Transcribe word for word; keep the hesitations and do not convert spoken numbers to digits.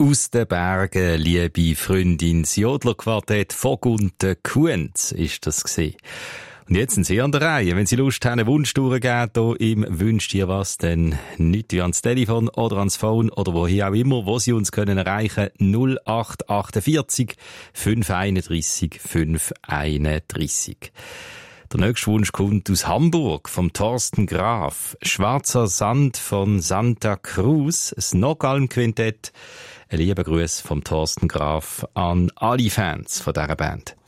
aus den Bergen, liebe Freundin, das Jodlerquartett von Gunter Kuhns ist das gewesen. Und jetzt sind Sie an der Reihe. Wenn Sie Lust haben, einen Wunsch durchgeben, hier im «Wünscht ihr was», dann nicht wie ans Telefon oder ans Phone oder woher auch immer, wo Sie uns können erreichen. null acht achtundvierzig fünf einunddreissig fünf einunddreissig. Der nächste Wunsch kommt aus Hamburg, vom Thorsten Graf. «Schwarzer Sand» von Santa Cruz, das Nockalm-Quintett. Ein lieber Gruß vom Thorsten Graf an alle Fans von dieser Band.